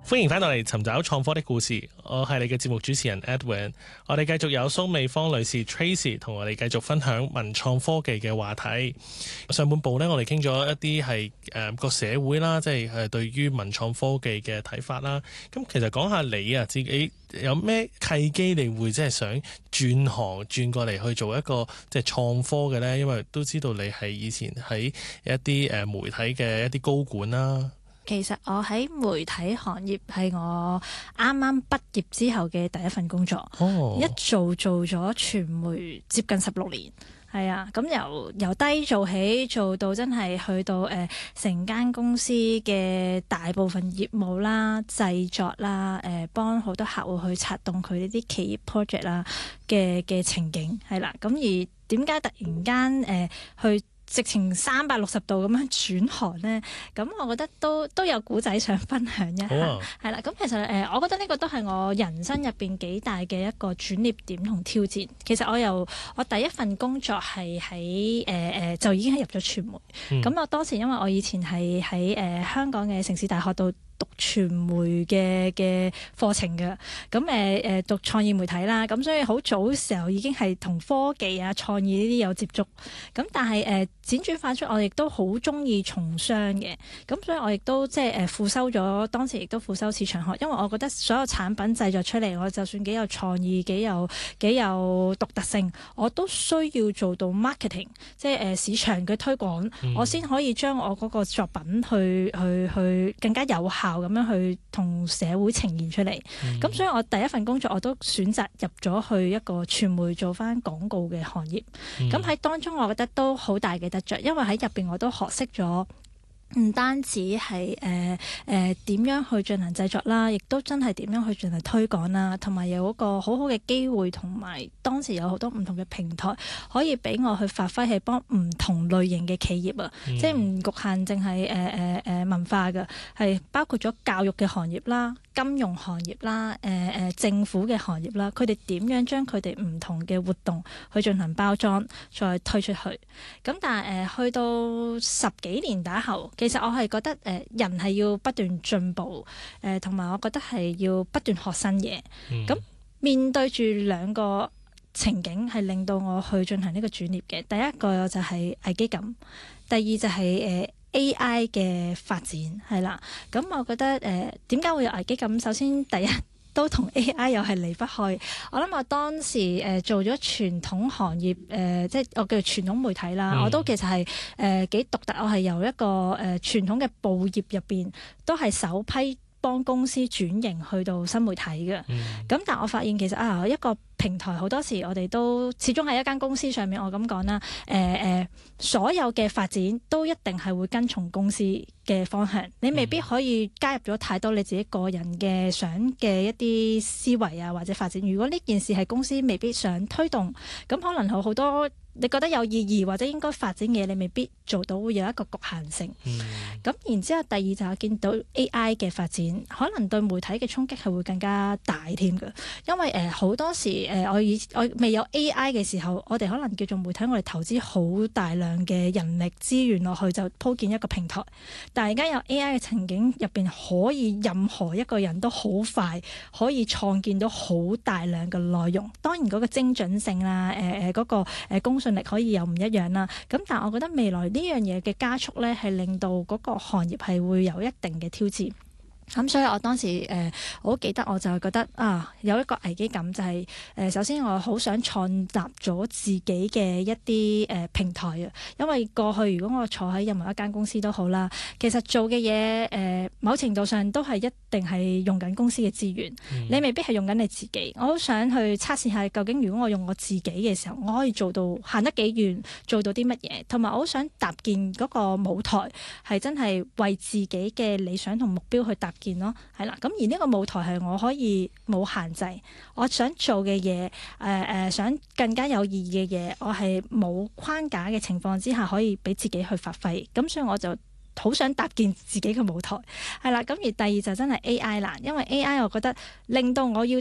歡迎翻到嚟尋找創科的故事，我係你嘅節目主持人 Edwin。我哋繼續有蘇美芳女士 Tracy 同我哋繼續分享文創科技嘅話題。上半部呢，我哋傾咗一啲係個社會啦，即係對於文創科技嘅睇法啦。咁其實講下你啊，自己有咩契機，你會即係想轉行轉過嚟去做一個即係創科嘅呢？因為都知道你係以前喺一啲媒體嘅一啲高管啦。 其實我喺媒體行業係我啱啱畢業之後嘅第一份工作，一做咗傳媒接近16年，係啊，咁由低做起，做到真係去到成間公司嘅大部分業務啦、製作啦、幫好多客戶去策動佢呢啲企業 project 啦嘅情景，係啦，咁而點解突然間去直情360度咁樣轉行呢？咁我覺得都有故仔想分享一下，係啦。咁其實我覺得呢個都係我人生入邊幾大嘅一個轉捩點同挑戰。其實我第一份工作係喺就已經係入咗傳媒。咁我當時因為我以前係喺香港嘅城市大學度讀傳媒嘅課程嘅，咁讀創意媒體啦，咁所以好早嘅時候已經係同科技啊、創意呢啲有接觸。咁但係輾轉反出，我亦都好中意從商嘅，咁所以我亦都即係副修咗，當時亦都副修市場學，因為我覺得所有產品製作出嚟，我就算幾有創意、幾有獨特性，我都需要做到 marketing， 即係市場嘅推廣，我先可以將我嗰個作品去更加有效咁樣去同社會呈現出嚟。咁所以我第一份工作我都選擇入咗去一個傳媒做翻廣告嘅行業。咁喺當中我覺得都好大嘅得着，因為喺入邊我都學識咗唔單止係點樣去進行製作啦，亦都真係點樣去進行推廣啦，同埋有一個好好嘅機會，同埋當時有好多唔同嘅平台可以俾我去發揮，係幫唔同類型嘅企業啊，即係唔局限淨係文化嘅，係包括咗教育嘅行業啦、金融行業啦、政府嘅行業啦，佢哋點樣將佢哋唔同嘅活動去進行包裝，再推出去。咁但係去到10幾年打後，其實我係覺得人係要不斷進步，同埋我覺得係要不斷學新嘢。咁面對住兩個情景係令到我去進行呢個轉捩嘅，第一個就係危機感，第二就係AI 嘅發展係啦。咁我覺得點解會有危機感？首先第一都同 AI 又係離不開。我諗我當時做咗傳統行業即係我叫傳統媒體啦，我都其實係幾獨特。我係由一個傳統嘅報業入邊，都係首批幫公司轉型去到新媒體嘅。咁但我發現其實一個平台好多時我哋都始終喺一間公司上面，我咁講啦，所有嘅發展都一定係會跟從公司嘅方向，你未必可以加入咗太多你自己個人嘅想嘅一啲思維啊或者發展。如果呢件事係公司未必想推動，咁可能好多你覺得有意義或者應該發展嘅嘢，你未必做到，會有一個局限性。咁然之後第二就係見到 AI 嘅發展，可能對媒體嘅衝擊係會更加大添嘅，因為好多時我未有 AI 嘅時候，我哋可能叫做媒體，我哋投資好大量嘅人力資源落去就鋪建一個平台。但係而家有 AI 嘅情景入邊，可以任何一個人都好快可以創建到好大量嘅內容。當然嗰個精準性啦，嗰個公信力可以有唔一樣啦。咁但係我覺得未來呢樣嘢嘅加速咧，係令到嗰個行業係會有一定嘅挑戰。咁所以我當時我好記得，我就係覺得有一個危機感，就係首先我好想創立咗自己嘅一啲平台啊。因為過去如果我坐喺任何一間公司都好啦，其實做嘅嘢某程度上都係一定係用緊公司嘅資源，你未必係用緊你自己。我好想去測試下究竟如果我用我自己嘅時候，我可以做到行得幾遠，做到啲乜嘢，同埋我好想搭建嗰個舞台係真係為自己嘅理想同目標去搭建咯，係啦。咁而呢個舞台係我可以冇限制，我想做嘅嘢，想更加有意義嘅嘢，我係冇框架嘅情況之下，可以俾自己去發揮。咁所以我就好想搭建自己嘅舞台，係啦。咁而第二就真係 AI 啦，因為 AI 我覺得令到我要